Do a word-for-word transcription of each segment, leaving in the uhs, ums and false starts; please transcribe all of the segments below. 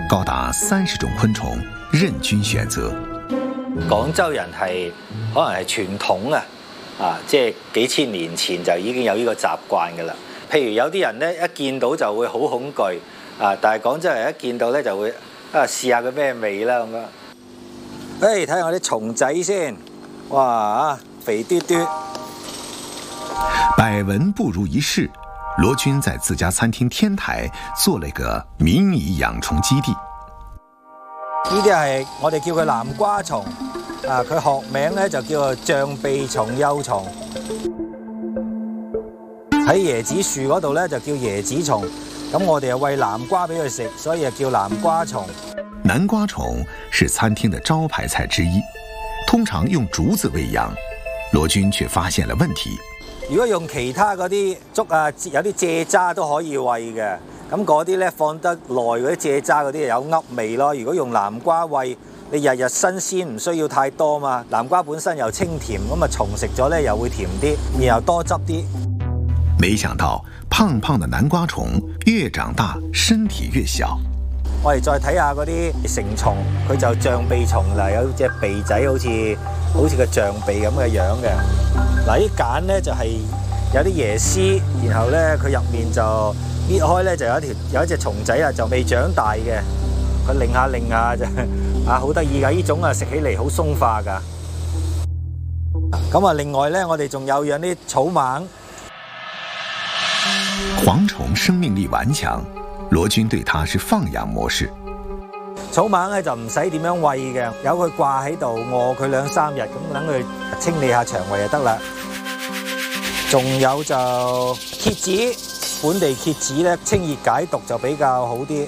高達三十種昆蟲任君選擇。 廣州人係可能係傳統啊，啊，即係幾千年前就已經有呢個習慣㗎啦。譬如有啲人咧一見到就會好恐懼啊，但係廣州人一見到咧就會啊試下佢咩味啦咁樣。誒，睇下我啲蟲仔先，哇，肥嘟嘟。 百聞不如一試，羅軍在自家餐廳天台做了一個迷你養蟲基地。 呢啲係我哋叫佢南瓜蟲，啊，佢學名咧就叫做象鼻蟲幼蟲。喺椰子樹嗰度咧就叫椰子蟲，咁我哋又餵南瓜俾佢食，所以就叫南瓜蟲。 南瓜蟲是餐廳的招牌菜之一，通常用竹子餵養，羅軍卻發現了問題。 如果用其他嗰啲竹啊，有啲蔗渣都可以餵嘅，咁嗰啲咧放得耐嗰啲蔗渣嗰啲有噏味咯。如果用南瓜餵，你日日新鮮，唔需要太多嘛。南瓜本身又清甜，咁啊蟲食咗咧又會甜啲，然後多汁啲。 沒想到胖胖的南瓜蟲越長大身體越小。 我哋再睇下嗰啲成蟲，佢就象鼻蟲啦，有隻鼻仔好似好似個象鼻咁嘅樣嘅。嗱，啲繭咧就係有啲椰絲，然後咧佢入面就搣開咧就有一條有一隻蟲仔啊，就未長大嘅，佢擰下擰下就啊好得意噶，呢種啊食起嚟好鬆化噶。咁啊，另外咧我哋仲有養啲草蜢。 蝗蟲生命力頑強，羅軍對它是放養模式。 草蜢咧就唔使點樣餵嘅，由佢掛喺度餓佢兩三日，咁等佢清理下腸胃就得啦。仲有就蠍子，本地蠍子咧清熱解毒就比較好啲。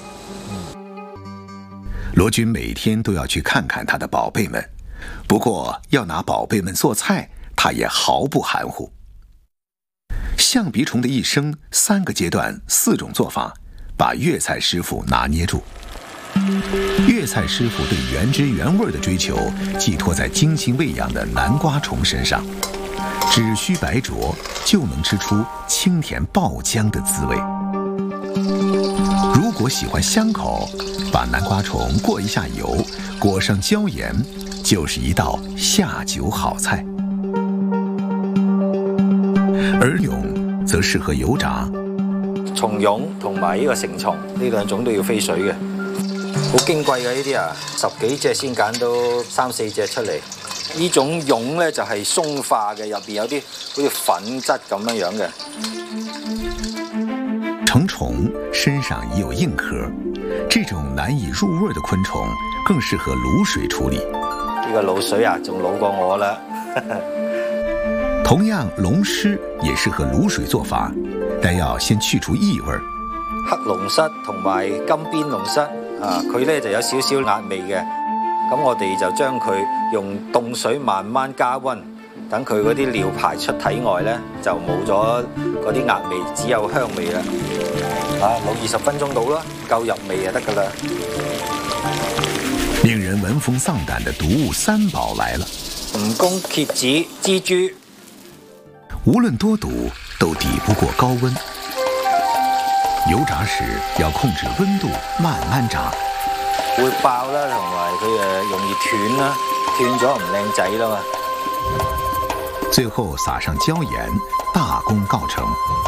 羅軍每天都要去看看他的寶貝們，不過要拿寶貝們做菜，他也毫不含糊。象鼻蟲的一生，三個階段，四種做法，把粵菜師傅拿捏住。粵菜師傅對原汁原味的追求，寄託在精心餵養的南瓜蟲身上，只需白灼就能吃出清甜爆漿的滋味。如果喜歡香口，把南瓜蟲過一下油，裹上椒鹽，就是一道下酒好菜。而蛹則適合油炸。 蟲蛹同埋呢個成蟲呢兩種都要飛水嘅，好矜貴嘅呢啲啊，十幾隻先揀到三四隻出嚟。呢種蛹咧就係鬆化嘅，入邊有啲好似粉質咁樣樣嘅。 成蟲身上已有硬殼，這種難以入味的昆蟲更適合滷水處理。 呢個滷水啊，仲老過我啦。 同樣，龍蝨也適合滷水做法，但要先去除異味。 黑龍蝨同埋金邊龍蝨啊，佢咧就有少少壓味嘅。咁我哋就將佢用凍水慢慢加溫，等佢嗰啲尿排出體外咧，就冇咗嗰啲壓味，只有香味啦。啊，滷二十分鐘到啦，夠入味就得噶啦。 令人聞風喪膽的毒物三寶來了： 蜈蚣、蠍子、蜘蛛。 無論多毒，都抵不過高溫。油炸時要控制溫度，慢慢炸。 會爆啦，同埋佢誒容易斷啦，斷咗唔靚仔啦嘛。 最後撒上椒鹽，大功告成。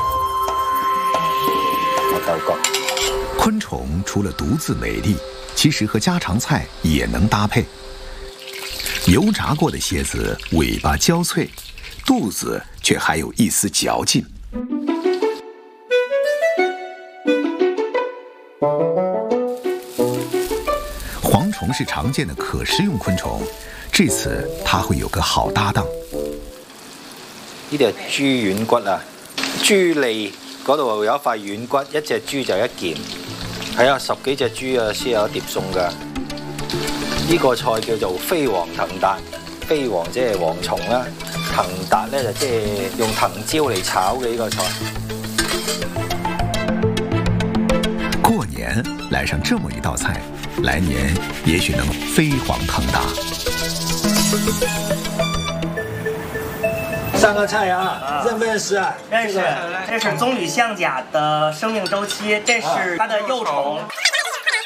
我豆角。 昆蟲除了獨自美麗，其實和家常菜也能搭配。油炸過的蠍子尾巴焦脆，肚子卻還有一絲嚼勁。蝗蟲是常見的可食用昆蟲，這次它會有個好搭檔。 呢啲係豬軟骨啊，豬脷嗰度有一塊軟骨，一隻豬就一件。係啊，十幾隻豬啊先有一碟餸㗎。呢個菜叫做飛黃騰達，飛黃即係蝗蟲啦，騰達咧就即係用藤椒嚟炒嘅呢個菜。 過年來上這麼一道菜，來年也許能飛黃騰達。 上個菜啊，認不認識啊？ 認識，這是棕櫚象甲的生命週期，這是它的幼蟲。